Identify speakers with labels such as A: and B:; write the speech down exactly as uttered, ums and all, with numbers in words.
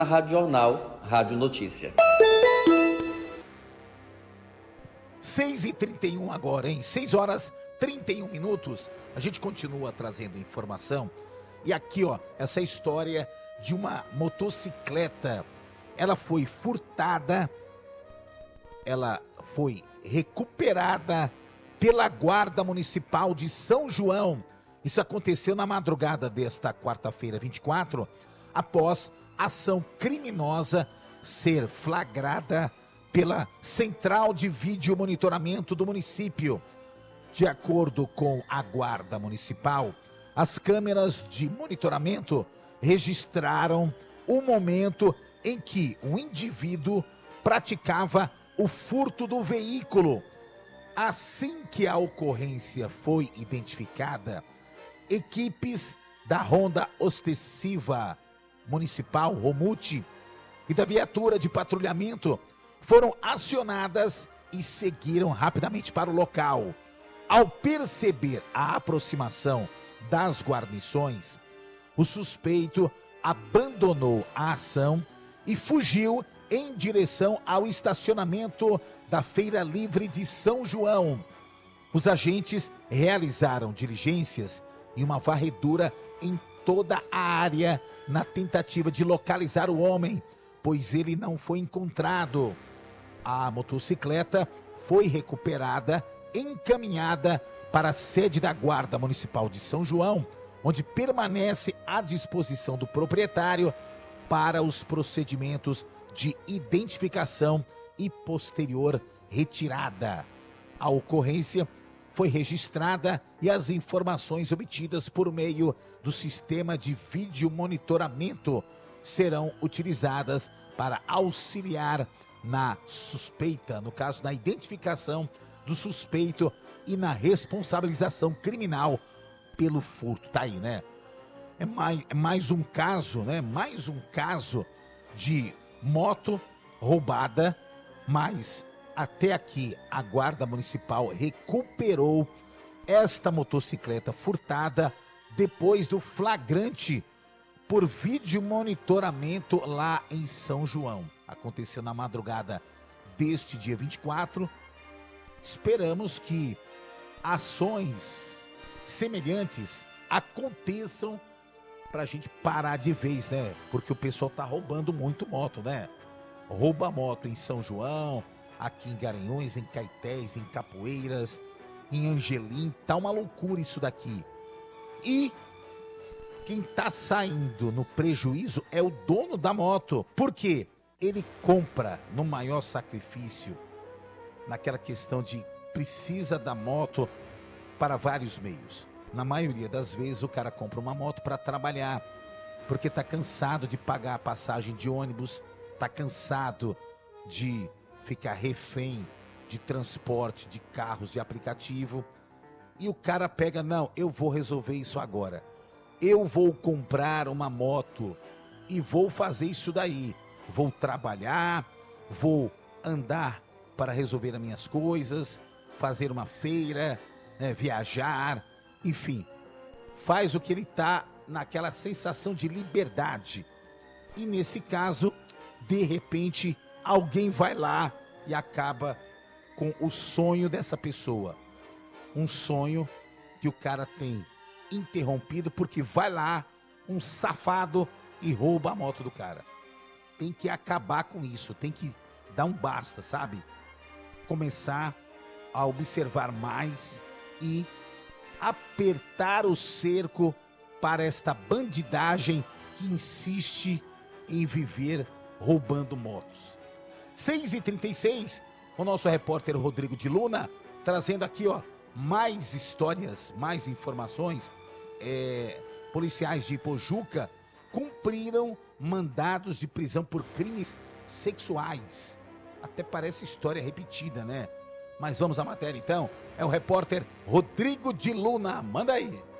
A: Rádio Jornal, Rádio Notícia.
B: seis e trinta e um agora, hein? seis horas e trinta e um minutos. A gente continua trazendo informação. E aqui, ó, essa história de uma motocicleta. Ela foi furtada, ela foi recuperada pela Guarda Municipal de São João. Isso aconteceu na madrugada desta quarta-feira, vinte e quatro, após ação criminosa ser flagrada pela Central de Vídeo Monitoramento do município. De acordo com a Guarda Municipal, as câmeras de monitoramento registraram o momento em que um indivíduo praticava o furto do veículo. Assim que a ocorrência foi identificada, equipes da Ronda Ostensiva Municipal, Romute, e da viatura de patrulhamento foram acionadas e seguiram rapidamente para o local. Ao perceber a aproximação das guarnições, o suspeito abandonou a ação e fugiu em direção ao estacionamento da Feira Livre de São João. Os agentes realizaram diligências e uma varredura em toda a área na tentativa de localizar o homem, pois ele não foi encontrado. A motocicleta foi recuperada, encaminhada para a sede da Guarda Municipal de São João, onde permanece à disposição do proprietário para os procedimentos de identificação e posterior retirada. A ocorrência foi registrada e as informações obtidas por meio do sistema de vídeo monitoramento serão utilizadas para auxiliar na suspeita, no caso da identificação do suspeito e na responsabilização criminal pelo furto. Tá aí, né? É mais, é mais um caso, né? Mais um caso de moto roubada, mas até aqui a Guarda Municipal recuperou esta motocicleta furtada depois do flagrante por vídeo monitoramento lá em São João. Aconteceu na madrugada deste dia vinte e quatro. Esperamos que ações semelhantes aconteçam pra gente parar de vez, né? Porque o pessoal tá roubando muito moto, né? Rouba moto em São João, aqui em Garanhuns, em Caetés, em Capoeiras, em Angelim, tá uma loucura isso daqui. E quem tá saindo no prejuízo é o dono da moto. Por quê? Ele compra no maior sacrifício, naquela questão de precisa da moto para vários meios. Na maioria das vezes o cara compra uma moto para trabalhar, porque tá cansado de pagar a passagem de ônibus, tá cansado de ficar refém de transporte, de carros, de aplicativo. E o cara pega, não, eu vou resolver isso agora. Eu vou comprar uma moto e vou fazer isso daí. Vou trabalhar, vou andar para resolver as minhas coisas, fazer uma feira, né, viajar, enfim. Faz o que ele tá naquela sensação de liberdade. E nesse caso, de repente, alguém vai lá e acaba com o sonho dessa pessoa. Um sonho que o cara tem interrompido porque vai lá um safado e rouba a moto do cara. Tem que acabar com isso, tem que dar um basta, sabe? Começar a observar mais e apertar o cerco para esta bandidagem que insiste em viver roubando motos. seis e trinta e seis, o nosso repórter Rodrigo de Luna trazendo aqui, ó, mais histórias, mais informações. É, policiais de Ipojuca cumpriram mandados de prisão por crimes sexuais. Até parece história repetida, né? Mas vamos à matéria então. É o repórter Rodrigo de Luna. Manda aí.